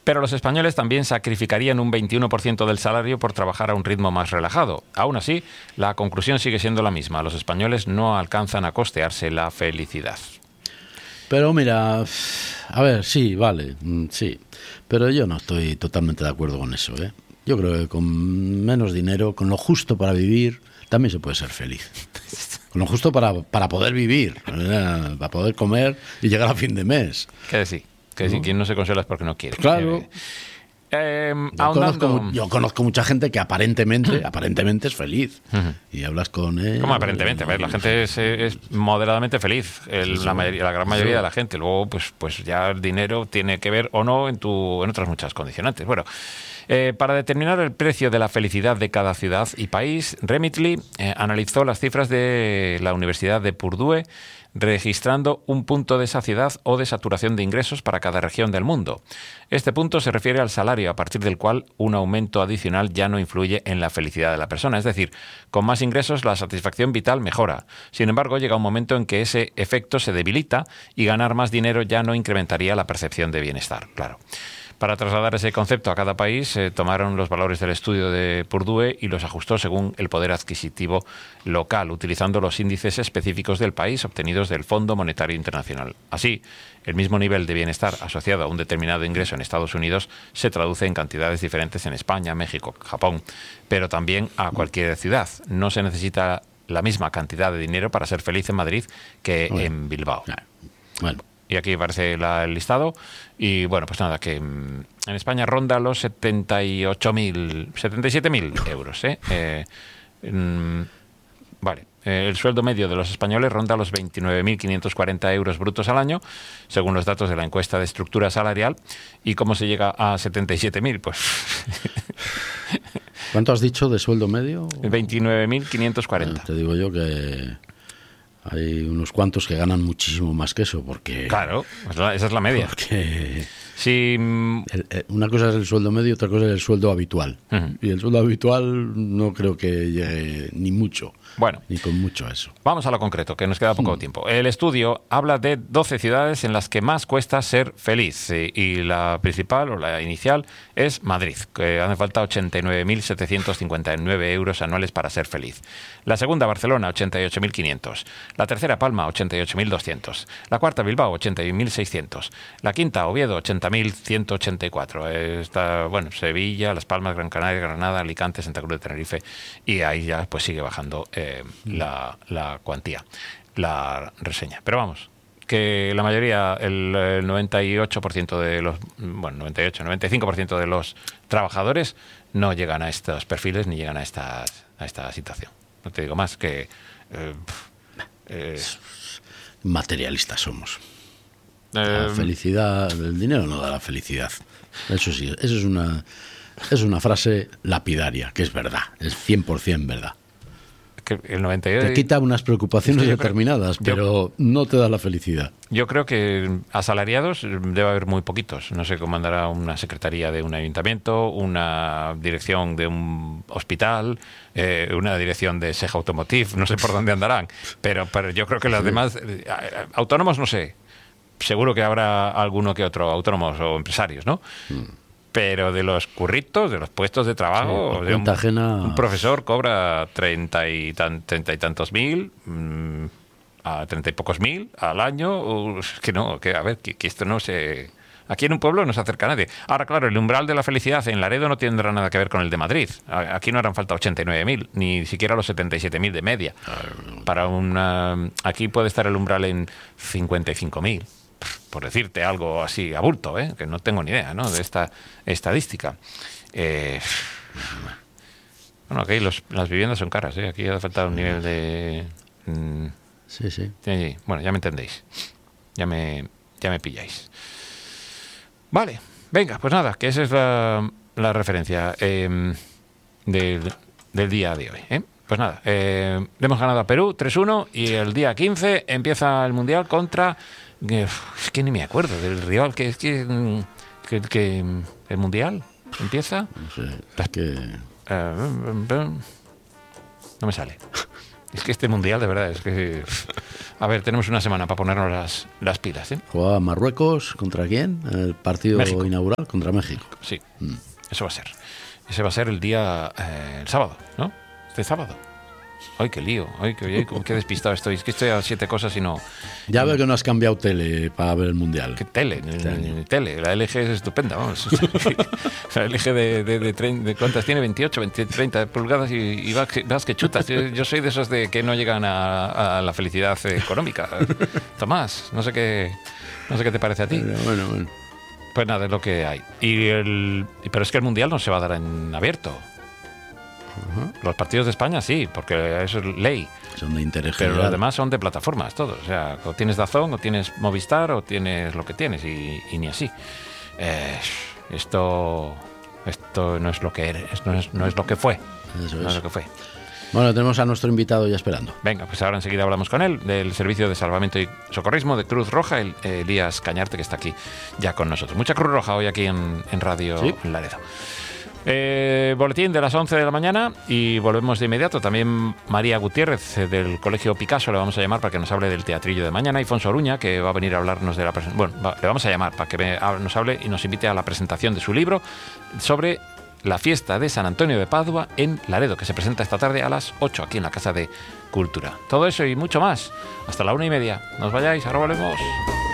Pero los españoles también sacrificarían un 21% del salario por trabajar a un ritmo más relajado. Aún así, la conclusión sigue siendo la misma. Los españoles no alcanzan a costearse la felicidad. Pero mira, a ver, sí, vale, sí. Pero yo no estoy totalmente de acuerdo con eso, ¿eh? Yo creo que con menos dinero, con lo justo para vivir, también se puede ser feliz. Con lo justo para poder vivir, para poder comer y llegar a fin de mes. Que sí, quien no se consuela es porque no quiere. Claro. Yo conozco mucha gente que aparentemente es feliz. Y hablas con él. ¿Cómo aparentemente? A ver, la gente es moderadamente feliz, la gran mayoría de la gente. Luego, pues ya el dinero tiene que ver o no en otras muchas condicionantes. Bueno, para determinar el precio de la felicidad de cada ciudad y país, Remitly analizó las cifras de la Universidad de Purdue, registrando un punto de saciedad o de saturación de ingresos para cada región del mundo. Este punto se refiere al salario, a partir del cual un aumento adicional ya no influye en la felicidad de la persona. Es decir, con más ingresos la satisfacción vital mejora. Sin embargo, llega un momento en que ese efecto se debilita y ganar más dinero ya no incrementaría la percepción de bienestar. Claro. Para trasladar ese concepto a cada país, tomaron los valores del estudio de Purdue y los ajustó según el poder adquisitivo local, utilizando los índices específicos del país obtenidos del Fondo Monetario Internacional. Así, el mismo nivel de bienestar asociado a un determinado ingreso en Estados Unidos se traduce en cantidades diferentes en España, México, Japón, pero también a cualquier ciudad. No se necesita la misma cantidad de dinero para ser feliz en Madrid que en Bilbao. Bueno. Y aquí aparece el listado. Y bueno, pues nada, que en España ronda los 77.000 euros. Vale. El sueldo medio de los españoles ronda los 29.540 euros brutos al año, según los datos de la encuesta de estructura salarial. ¿Y cómo se llega a 77.000? Pues... ¿Cuánto has dicho de sueldo medio? 29.540. Te digo yo que... hay unos cuantos que ganan muchísimo más que eso, porque... Claro, esa es la media. Porque sí, una cosa es el sueldo medio, otra cosa es el sueldo habitual. Y el sueldo habitual no creo que llegue ni mucho. Bueno, ni con mucho a eso. Vamos a lo concreto, que nos queda poco tiempo. El estudio habla de 12 ciudades en las que más cuesta ser feliz. Y la principal, o la inicial, es Madrid, que hace falta 89.759 euros anuales para ser feliz. La segunda, Barcelona, 88.500. La tercera, Palma, 88.200. La cuarta, Bilbao, 81.600. La quinta, Oviedo, 80.184. Está, bueno, Sevilla, Las Palmas, Gran Canaria, Granada, Alicante, Santa Cruz de Tenerife. Y ahí ya pues sigue bajando la cuantía, la reseña. Pero vamos, que la mayoría, el 98% de los, bueno, 95% de los trabajadores no llegan a estos perfiles ni llegan a esta situación. No te digo más que... materialistas somos. La felicidad, el dinero no da la felicidad. Eso sí, eso es una frase lapidaria, que es verdad, es 100% verdad. Que el 98... te quita unas preocupaciones determinadas, pero no te da la felicidad. Yo creo que asalariados debe haber muy poquitos. No sé cómo andará una secretaría de un ayuntamiento, una dirección de un hospital, una dirección de Seja Automotive, no sé por dónde andarán, pero yo creo que las demás... autónomos no sé, seguro que habrá alguno que otro, autónomos o empresarios, ¿no? Pero de los curritos, de los puestos de trabajo, sí, un profesor cobra 30 y tantos mil, a 30 y pocos mil al año. Que no, que a ver, que esto no se... Aquí en un pueblo no se acerca a nadie. Ahora, claro, el umbral de la felicidad en Laredo no tendrá nada que ver con el de Madrid. Aquí no harán falta 89.000, ni siquiera los 77.000 de media. Aquí puede estar el umbral en 55.000. Por decirte algo así a bulto, que no tengo ni idea, ¿no?, de esta estadística. Bueno, aquí las viviendas son caras, aquí hace falta un nivel de... Sí. Bueno, ya me entendéis. Ya me pilláis. Vale, venga, pues nada, que esa es la referencia del día de hoy. Pues nada, le hemos ganado a Perú 3-1 y el día 15 empieza el Mundial contra... Es que ni me acuerdo del rival, que el Mundial empieza. No sé, es que... no me sale. Es que este Mundial, de verdad, es que... A ver, tenemos una semana para ponernos las pilas, ¿eh? Juega Marruecos, ¿contra quién? El partido México. inaugural contra México. Sí, eso va a ser. Ese va a ser el día, el sábado, ¿no? Este sábado. Ay, qué lío. Ay, qué despistado estoy. Es que estoy a 7 cosas y no... Ya veo que no has cambiado tele para ver el Mundial. ¿Qué tele? Tele. La LG es estupenda, vamos. La LG de ¿cuántas tiene? 28, 30 pulgadas y vas que chutas. Yo soy de esos de que no llegan a la felicidad económica. Tomás, no sé qué te parece a ti. Bueno. Pues nada, es lo que hay. Pero es que el Mundial no se va a dar en abierto. Ajá. Los partidos de España sí, porque eso es ley. Son de interés Pero general. los demás son de plataformas, todos. O sea, o tienes DAZN, o tienes Movistar, o tienes lo que tienes, y ni así. Esto no es lo que eres, no es lo que fue. Eso No es. es lo que fue. Bueno, tenemos a nuestro invitado ya esperando. Venga, pues ahora enseguida hablamos con él, del Servicio de Salvamento y Socorrismo de Cruz Roja, Elías Cañarte, que está aquí ya con nosotros. Mucha Cruz Roja hoy aquí en Radio Sí. Laredo. Boletín de las 11 de la mañana y volvemos de inmediato. También María Gutiérrez del Colegio Picasso le vamos a llamar para que nos hable del teatrillo de mañana, y Fonso Oruña, que va a venir a hablarnos de la presentación. Bueno, le vamos a llamar para que nos hable y nos invite a la presentación de su libro sobre la fiesta de San Antonio de Padua en Laredo, que se presenta esta tarde a las 8 aquí en la Casa de Cultura. Todo eso y mucho más hasta la 1:30. No os vayáis, ahora volvemos.